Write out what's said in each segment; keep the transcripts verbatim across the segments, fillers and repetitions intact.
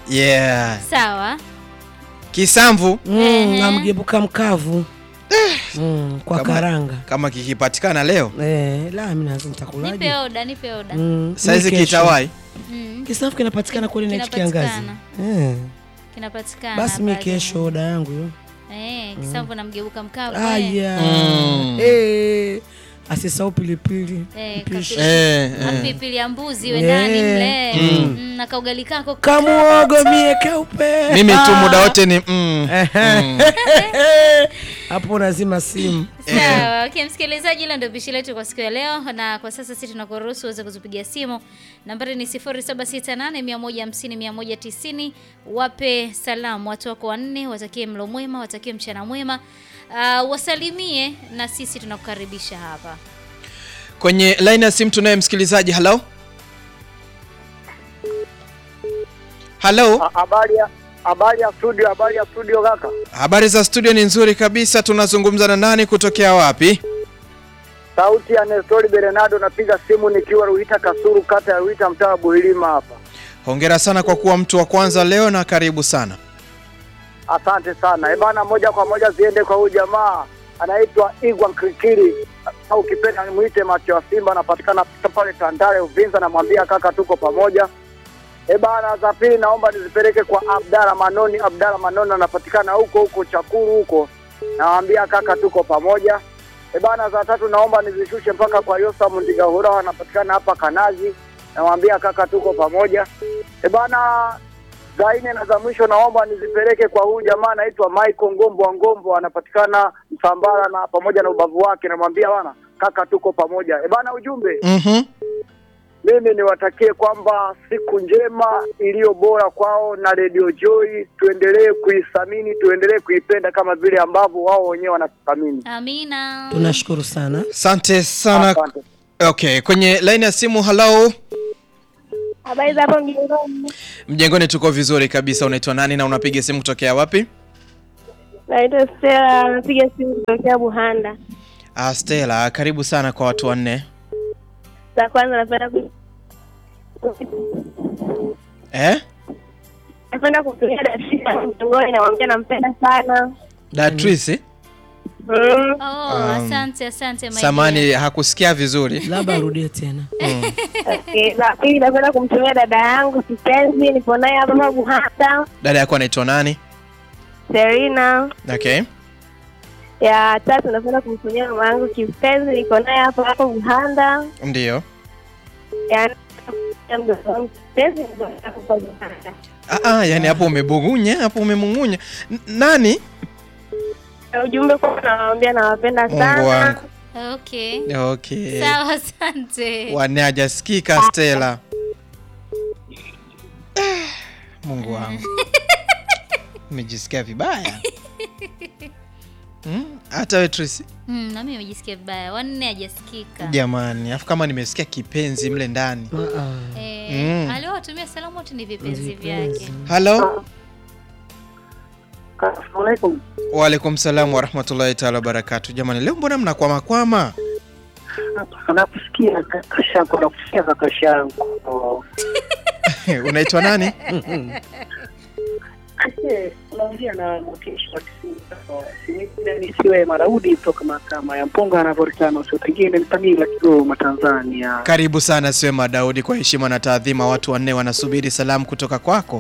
Yeah. Sawa. Kisamvu. Mm, na mgebuka mkavu. Mm, kwa Kama, karanga. Kama kikipatikana leo. Eh, la mimi lazima nitakulaje. Nipe oda, nipe oda. Mm, saizi kitawai. Mm. Kisamvu kinapatikana kule na kiangazi. Kinapatikana. Eh. Kinapatikana. Basi mimi kesho oda yangu hiyo. Eh, kisamvu na mgebuka mkavu. Ah, eh. yeah. Mm. Eh. Asisahau pilipili. Eh, Mpishi. Eh, eh. pilipili ya mbuzi we Eh. ndani mle. Mm. Mm, na kaugali kako. Kamuogo mie keupe. Mimi tu muda wote ni mm. mm. Hapo lazima simu. Sawa, okay msikilizaji, hilo ndio pishi letu kwa siku ya leo, na kwa sasa sisi tunakuruhusu uweze kutupigia simu. Nambari ni sifuri saba sita nane mia moja hamsini mia moja tisini. Wape salamu watu wako wanne, watakie mlo mwema, watakie mchana mwema. Uh, wasalimie na sisi tunakukaribisha hapa. Kwenye line ya simu tunaye msikilizaji. Hello? Hello? Habari ya habari ya studio, habari ya studio kaka. Habari za studio ni nzuri kabisa. Tunazungumza na nani kutokea wapi? Sauti ya Nestori Bernardo, napiga simu nikiwa Ruhita Kasuru, kata ya Ruhita, mtaa Buhilima hapa. Hongera sana kwa kuwa mtu wa kwanza leo na karibu sana. Asante sana. Eh bana, moja kwa moja ziende kwa huyu jamaa anaitwa Igwa Krikiri au kipenda nimuite macho ya Simba, anapatikana pale Tandale Uvinza, namwambia kaka tuko pamoja. Eh bana, za pili naomba nizipeleke kwa Abdalla Manoni. Abdalla Manoni anapatikana huko huko Chakuru huko, nawaambia kaka tuko pamoja. Eh bana, za tatu naomba nizishushe mpaka kwa Yosa Mundigahura, anapatikana hapa Kanazi, nawaambia kaka tuko pamoja. Eh bana, za nne na za mwisho naomba nizipeleke kwa huyu jamaa anaitwa Michael Ngombo wa Ngombo, anapatikana Msambara na pamoja na ubavu wake, namwambia bana kaka tuko pamoja. Eh bana, ujumbe Mhm. mimi niwatakie kwamba siku njema iliyo bora kwao, na Radio Joy tuendelee kuithamini, tuendelee kuipenda kama vile ambavyo wao wenyewe wanathamini. Amina. Tunashukuru sana. Asante sana. Asante. Okay, kwenye line ya simu. Hello? Habari za hapo mjengoni? Mjengoni tuko vizuri kabisa. Unaitwa nani na unapiga simu kutokea wapi? Naitwa Stella, napiga simu kutokea Buhanda. Ah, Stella, karibu sana kwa watu wanne. Za kwanza napenda ku Eh? napenda kutumia dada mjengoni, na mwambia nampenda sana. Datrice? Mm. Oh, Um, asante asante my Samani dear. hakusikia vizuri. Labda arudie tena. Okay, za pili napenda kumtumia dada yangu kipenzi, nipo naye hapa Buhanda, Dada yako anaitwa nani? Serena. Okay. Ya tatu napenda kumtumia mama yangu kipenzi, niko naye hapa hapa Buhanda. Ndio. Ya mdogo wangu kipenzi, niko naye hapa Buhanda. Ah ah, yani hapo umebungunya, hapo umemung'unya. N- nani? Ujumbe kwa nawaambia nawapenda Mungu sana. wangu. Okay. Okay. Sawa, asante. Wane hajasikika Stella. Ah, Mungu wangu. Nimejisikia vibaya. Hmm? Hata wewe Tracy? Mm, na mimi nimejisikia vibaya. Wanne hajasikika. Jamani, afu kama nimesikia kipenzi mle ndani. Ah ah. Eh, Mm. aliowatumia salamu wote ni vipenzi Vipenzi. vyake. Hello? Assalamu alaikum. Wa alaikum salaam wa rahmatullahi ta'ala barakatuh. Jamani, leo mbona mnakwama kwama? Nakusikia kaka, kwa kusikia kaka yangu. Unaitwa nani? Ase, unaongea na mkeshi wa tisini. Sisi siwe Maraudi kutoka mahakama ya Mponga na Volcano, sio tengine ni Tamila Kigoma, Tanzania. Karibu sana Swema Daudi, kwa heshima na taadhima watu wanne wanasubiri salamu kutoka kwako.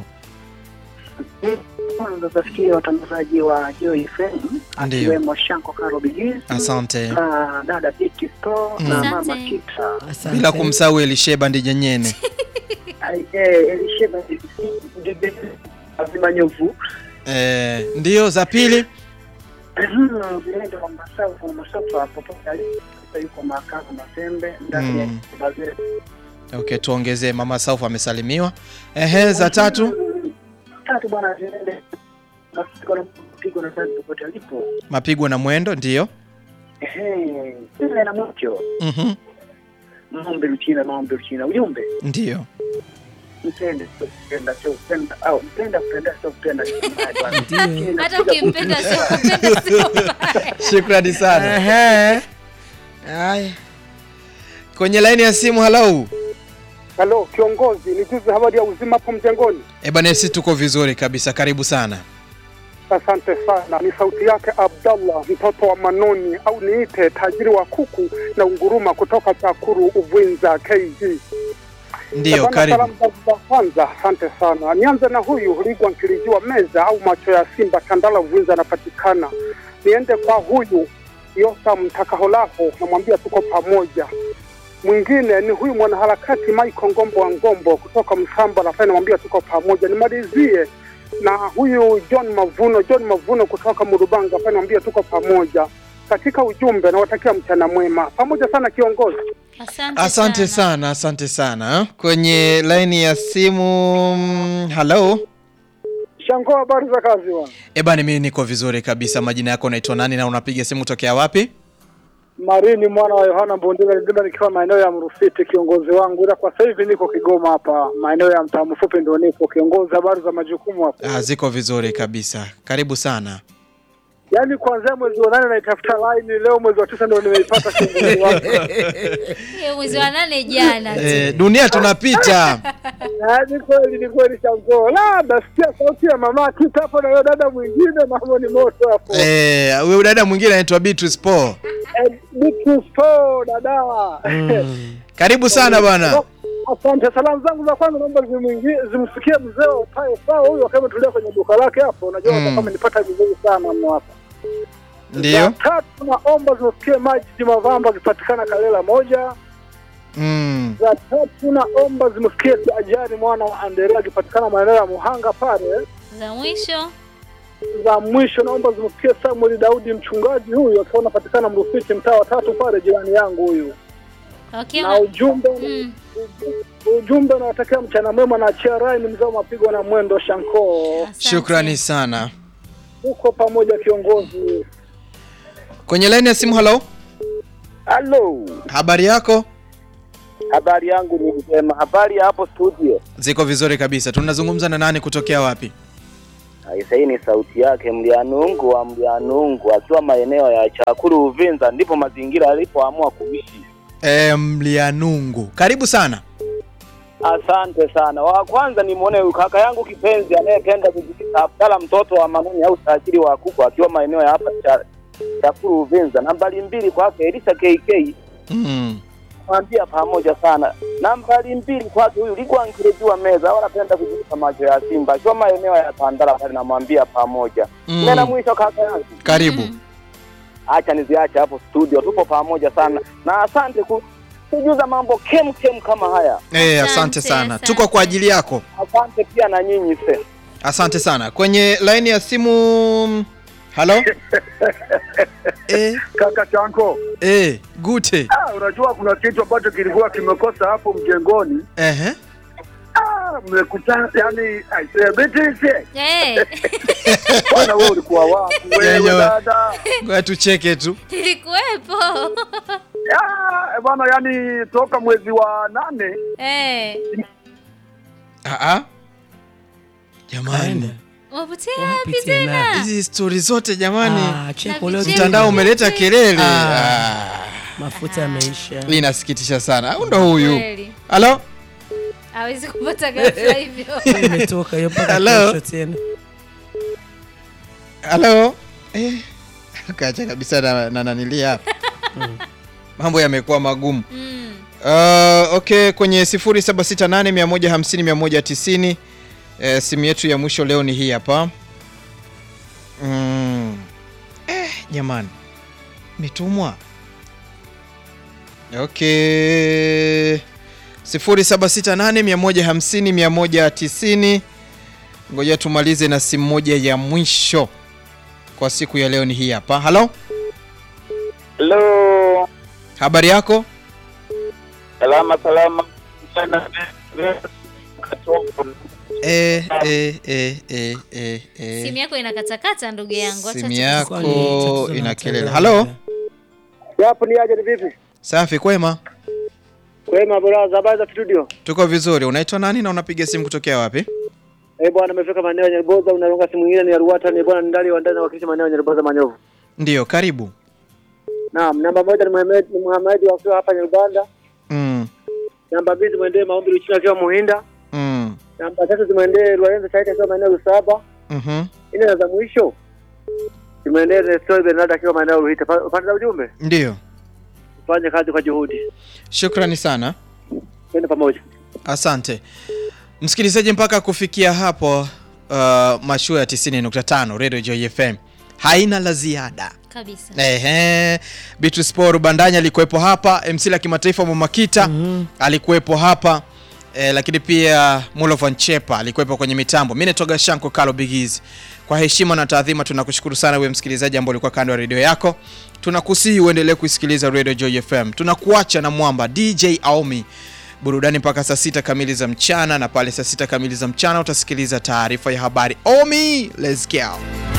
Kwanza tasikia watangazaji wa Joy F M, Ndio. akiwemo Shanko Karo Bigis, Asante. na dada Diki Store na Asante. mama Kita. Asante. Bila kumsahau Elisheba Ndijenyene. Ai eh Elisheba Ndibe azima nyovu. Eh, ndio za pili. Vile kwa Masau kwa Masau hapo pale yuko mahakama Masembe ndani ya Mm. Bazeli. Okay, tuongezee Mama Saufu amesalimiwa. Ehe, za tatu. Tatu bwana ziende. Mapigo na pigo na tatu popote alipo. Mapigo na mwendo ndio. Ehe, ile na mcho. Mhm. Maombi Luchina, maombi Luchina. Ujumbe. Ndio. Mpende, mpenda, sio mpenda. Au mpenda, mpenda, sio mpenda. Ndio. Hata ukimpenda sio kupenda sio mbaya. Shukrani sana. Ehe. Haya. Kwenye line ya simu, hello. Halo kiongozi, ni juzi habari ya uzima hapo mjengoni. Eh bwana, sisi tuko vizuri kabisa. Karibu sana. Asante sana. Ni sauti yake Abdallah mtoto wa Manoni au niite tajiri wa kuku na unguruma kutoka Chakuru Uvinza K G. Ndio, karibu. Salamu za kwanza, asante sana. Nianze na huyu Ligwa Nkilijiwa Meza au macho ya Simba Tandala Uvinza anapatikana. Niende kwa huyu Yosa Mtakaholaho, namwambia tuko pamoja. Mwingine ni huyu mwanaharakati Michael Ngombo wa Ngombo kutoka Msamba na fanya, namwambia tuko pamoja. Nimalizie na huyu John Mavuno, John Mavuno kutoka Murubanga fanya, namwambia tuko pamoja. Katika ujumbe na watakia mchana mwema. Pamoja sana kiongozi. Asante, Asante sana, sana asante sana. Kwenye line ya simu, hello. Shango, habari za kazi bwana? Eh bwana, mimi niko vizuri kabisa. Majina yako unaitwa nani na unapiga simu tokea wapi? Marini mwana wa Yohana Mbondela, ndio nikiwa maeneo ya Mrufiti kiongozi wangu, ila kwa sasa hivi niko Kigoma hapa maeneo ya Mtaa Mfupi ndio niko kiongozi. Habari za majukumu hapa? Ah, ziko vizuri kabisa. Karibu sana. Yaani kuanzia mwezi wa nane naitafuta line, leo mwezi wa tisa ndio nimeipata kiongozi wangu. Eh, mwezi wa nane jana. Eh, dunia tunapita. Yaani kweli ni kweli Shango. La, nasikia sauti ya mama kita hapo na yule dada mwingine, mambo ni moto hapo. Eh, huyo dada mwingine anaitwa Beatrice Paul. Eh, Beatrice Paul dada. Mm. Karibu sana bwana. Asante. Salamu zangu za kwanza naomba zimwingie zimsikie mzee wa Payo sawa, huyu akawa tulia kwenye duka lake hapo. Unajua mm. kama nipata vizuri sana mno hapa. Ndio. Tatu naomba zimsikie Maji Mavamba zipatikana Kalela moja. Mm. Za tatu naomba zimsikie Ajani mwana wa Anderea zipatikana maeneo ya Muhanga pale. Za mwisho. Za mwisho naomba zimsikie Samuel Daudi mchungaji huyu akiwa anapatikana Mrufiti mtaa wa tatu pale, jirani yangu huyu. Okay. Na ujumbe mm. ujumbe nawatakia mchana mwema na achia rai ni mzao mapigo na mwendo Shanko. Shukrani sana. Uko pamoja kiongozi. Kwenye line ya simu, hello. Hello. Habari yako? Habari yangu ni njema. Habari ya hapo studio? Ziko vizuri kabisa. Tunazungumza na nani kutokea wapi? Sasa hii ni sauti yake Mlianungu wa Mlianungu akiwa maeneo ya Chakuru Uvinza, ndipo mazingira alipoamua kuishi. Eh, Mlianungu. Karibu sana. Asante sana. Wa kwanza ni muone kaka yangu kipenzi anayependa kujikita Abdalla mtoto wa Manoni au tajiri wa kuku akiwa maeneo ya hapa cha Chakuru Uvinza. Nambari mbili kwake Elisa K K. Mm. Mwambia pamoja sana. Nambari mbili kwake huyu Ligwa Nkilijiwa Meza au anapenda kujikita macho ya Simba akiwa maeneo ya Tandala pale, namwambia pamoja. Mm. Nena mwisho kaka yangu. Karibu. Mm. Acha niziache hapo studio, tupo pamoja sana. Na asante kujuza mambo kem kem kama haya. Eh, asante sana. Tuko kwa ajili yako. Asante pia na nyinyi sasa. Asante sana. Kwenye line ya simu, hello. eh kaka Chanko. Eh, gute. Ah, unajua kuna kitu ambacho kilikuwa kimekosa hapo mjengoni. Ehe. Ah, mmekutana yani I say Beatrice. Eh. Bwana wewe ulikuwa wapi wewe dada? Ngoja tucheke tu. Nilikuwepo. Ah, bwana yani toka mwezi wa nane. Eh. Ah ah. Jamani. Wapotea Wapi wapi tena? tena? Hizi story zote jamani. Ah, cheko leo Mtandao umeleta kelele. Ah. Ah. mafuta yameisha. Linasikitisha sana. Au ndo huyu? Kweli. Halo? Hawezi kupata ghafla hivyo. Imetoka hiyo mpaka Hello? kesho tena. Halo? Eh. Kacha kabisa na, na nanilia hapa. Mm. Mambo yamekuwa magumu. Mm. Uh, okay, kwenye sifuri saba sita nane mia moja hamsini mia moja tisini eh, simu yetu ya mwisho leo ni hii hapa. Mm. Eh, jamani. Mitumwa. Okay. sifuri saba sita nane mia moja hamsini mia moja tisini. Ngoja tumalize na simu moja ya mwisho kwa siku ya leo ni hii hapa. Halo? Hello. Habari yako? Salama salama. Eh eh eh eh eh eh. Simu yako inakatakata ndugu yangu. Acha Simu tu- yako Kwani ina kelele. tatizo Halo? Yapo ni aje ni vipi? Safi, kwema? Kwema bora, habari za studio? Tuko vizuri. Unaitwa nani na unapiga simu kutokea wapi? Eh bwana, nimefika maeneo ya Nyarboza, unaronga simu nyingine ni ya Ruata, ni bwana ndali wa ndani wakilisha maeneo ya Nyarboza Manyovu. Ndio, karibu. Naam, namba moja ni Muhammad ni Muhammad wakiwa hapa Nyarboza. Mm. Namba mbili zimwendee Maombi Luchina akiwa Muhinda. Mm. Namba tatu zimwendee Lorenzo Saidi akiwa maeneo Lusaba. Mhm. Ine na za mwisho zimwendee Nestor Bernard akiwa maeneo Ruhita. Upande za ujumbe Ndio. fanye kazi kwa juhudi. Shukrani sana. Twende pamoja. Asante. Msikilizaji, mpaka kufikia hapo uh, mashua ya tisini nukta tano Radio Joy F M haina la ziada. Kabisa. Ehe. Beatrice Paul Bandanya alikuwepo hapa, M C la kimataifa Momakita mm -hmm. alikuwepo hapa. E, lakini pia Mulovan Chepa alikuwepo kwenye mitambo. Mimi nitoga Shanko Kalo Bigizi. Kwa heshima na taadhima tunakushukuru sana wewe msikilizaji ambaye ulikuwa kando ya radio yako. Tunakusihi uendelee kusikiliza Radio Joy F M. Tunakuacha na mwamba D J Aomi. Burudani mpaka saa sita kamili za mchana, na pale saa sita kamili za mchana utasikiliza taarifa ya habari. Omi, let's go.